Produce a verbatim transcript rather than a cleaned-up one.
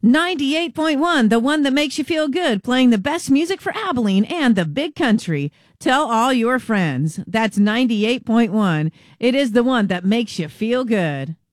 ninety-eight point one, the one that makes you feel good, playing the best music for Abilene and the big country. Tell all your friends. That's ninety-eight point one. It is the one that makes you feel good.